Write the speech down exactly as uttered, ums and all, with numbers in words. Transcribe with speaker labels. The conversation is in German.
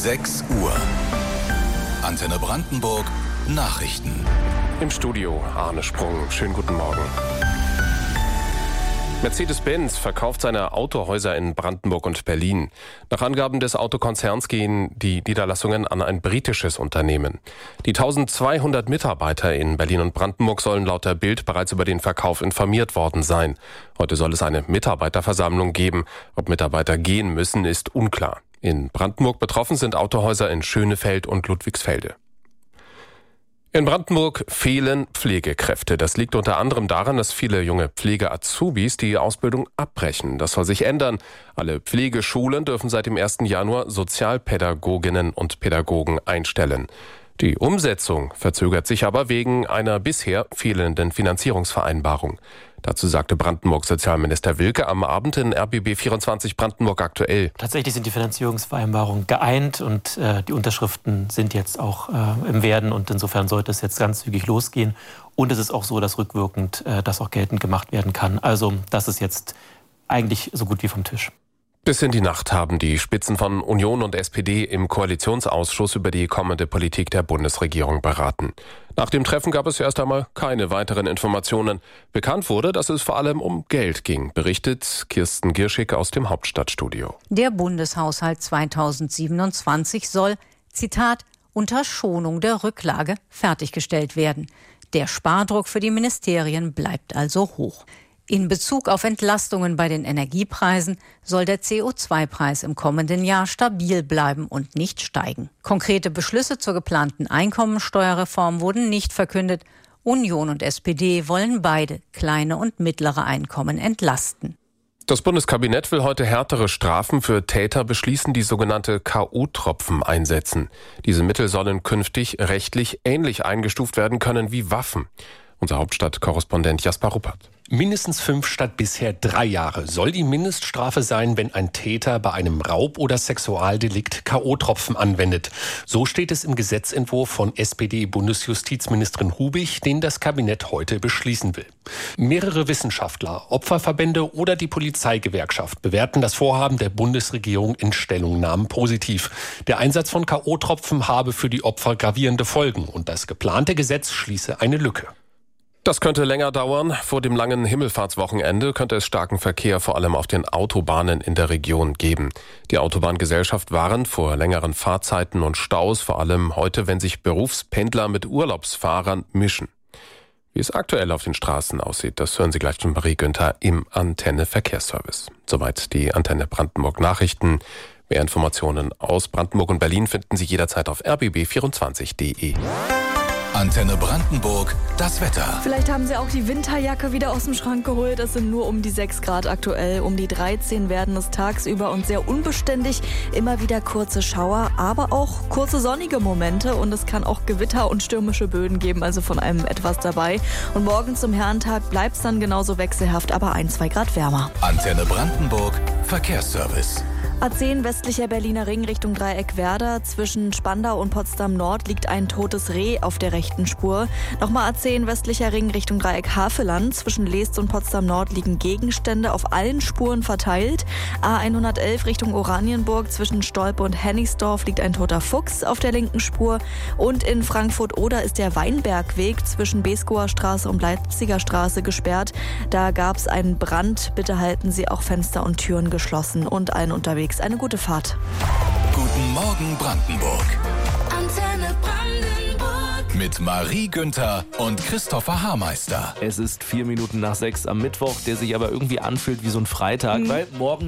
Speaker 1: sechs Uhr. Antenne Brandenburg Nachrichten.
Speaker 2: Im Studio Arne Sprung. Schönen guten Morgen. Mercedes-Benz verkauft seine Autohäuser in Brandenburg und Berlin. Nach Angaben des Autokonzerns gehen die Niederlassungen an ein britisches Unternehmen. Die eintausendzweihundert Mitarbeiter in Berlin und Brandenburg sollen laut der Bild bereits über den Verkauf informiert worden sein. Heute soll es eine Mitarbeiterversammlung geben. Ob Mitarbeiter gehen müssen, ist unklar. In Brandenburg betroffen sind Autohäuser in Schönefeld und Ludwigsfelde. In Brandenburg fehlen Pflegekräfte. Das liegt unter anderem daran, dass viele junge Pflege-Azubis die Ausbildung abbrechen. Das soll sich ändern. Alle Pflegeschulen dürfen seit dem ersten Januar Sozialpädagoginnen und Pädagogen einstellen. Die Umsetzung verzögert sich aber wegen einer bisher fehlenden Finanzierungsvereinbarung. Dazu sagte Brandenburgs Sozialminister Wilke am Abend in R B B vierundzwanzig Brandenburg aktuell.
Speaker 3: Tatsächlich sind die Finanzierungsvereinbarungen geeint und äh, die Unterschriften sind jetzt auch äh, im Werden und insofern sollte es jetzt ganz zügig losgehen. Und es ist auch so, dass rückwirkend äh, das auch geltend gemacht werden kann. Also das ist jetzt eigentlich so gut wie vom Tisch.
Speaker 2: Bis in die Nacht haben die Spitzen von Union und S P D im Koalitionsausschuss über die kommende Politik der Bundesregierung beraten. Nach dem Treffen gab es erst einmal keine weiteren Informationen. Bekannt wurde, dass es vor allem um Geld ging, berichtet Kirsten Gierschik aus dem Hauptstadtstudio.
Speaker 4: Der Bundeshaushalt zweitausendsiebenundzwanzig soll, Zitat, unter Schonung der Rücklage fertiggestellt werden. Der Spardruck für die Ministerien bleibt also hoch. In Bezug auf Entlastungen bei den Energiepreisen soll der C O zwei Preis im kommenden Jahr stabil bleiben und nicht steigen. Konkrete Beschlüsse zur geplanten Einkommensteuerreform wurden nicht verkündet. Union und S P D wollen beide kleine und mittlere Einkommen entlasten.
Speaker 2: Das Bundeskabinett will heute härtere Strafen für Täter beschließen, die sogenannte K O-Tropfen einsetzen. Diese Mittel sollen künftig rechtlich ähnlich eingestuft werden können wie Waffen. Unser Hauptstadtkorrespondent Jasper Ruppert.
Speaker 5: Mindestens fünf statt bisher drei Jahre soll die Mindeststrafe sein, wenn ein Täter bei einem Raub- oder Sexualdelikt K O-Tropfen anwendet. So steht es im Gesetzentwurf von S P D-Bundesjustizministerin Hubig, den das Kabinett heute beschließen will. Mehrere Wissenschaftler, Opferverbände oder die Polizeigewerkschaft bewerten das Vorhaben der Bundesregierung in Stellungnahmen positiv. Der Einsatz von K O-Tropfen habe für die Opfer gravierende Folgen und das geplante Gesetz schließe eine Lücke.
Speaker 2: Das könnte länger dauern. Vor dem langen Himmelfahrtswochenende könnte es starken Verkehr vor allem auf den Autobahnen in der Region geben. Die Autobahngesellschaft warnt vor längeren Fahrzeiten und Staus, vor allem heute, wenn sich Berufspendler mit Urlaubsfahrern mischen. Wie es aktuell auf den Straßen aussieht, das hören Sie gleich von Marie Günther im Antenne Verkehrsservice. Soweit die Antenne Brandenburg Nachrichten. Mehr Informationen aus Brandenburg und Berlin finden Sie jederzeit auf r b b vierundzwanzig punkt d e.
Speaker 1: Antenne Brandenburg, das Wetter.
Speaker 6: Vielleicht haben Sie auch die Winterjacke wieder aus dem Schrank geholt. Es sind nur um die sechs Grad aktuell. Um die dreizehn werden es tagsüber und sehr unbeständig. Immer wieder kurze Schauer, aber auch kurze sonnige Momente. Und es kann auch Gewitter und stürmische Böen geben, also von allem etwas dabei. Und morgen zum Herrentag bleibt es dann genauso wechselhaft, aber ein, zwei Grad wärmer.
Speaker 1: Antenne Brandenburg, Verkehrsservice.
Speaker 6: A zehn westlicher Berliner Ring Richtung Dreieck Werder. Zwischen Spandau und Potsdam Nord liegt ein totes Reh auf der rechten Spur. Nochmal A zehn westlicher Ring Richtung Dreieck Havelland. Zwischen Leest und Potsdam Nord liegen Gegenstände auf allen Spuren verteilt. A hundertelf Richtung Oranienburg. Zwischen Stolpe und Hennigsdorf liegt ein toter Fuchs auf der linken Spur. Und in Frankfurt-Oder ist der Weinbergweg zwischen Beeskower Straße und Leipziger Straße gesperrt. Da gab es einen Brand. Bitte halten Sie auch Fenster und Türen geschlossen und allen unterwegs eine gute Fahrt.
Speaker 1: Guten Morgen Brandenburg.
Speaker 7: Antenne Brandenburg.
Speaker 1: Mit Marie Günther und Christopher Haarmeister.
Speaker 8: Es ist vier Minuten nach sechs am Mittwoch, der sich aber irgendwie anfühlt wie so ein Freitag, mhm. weil morgen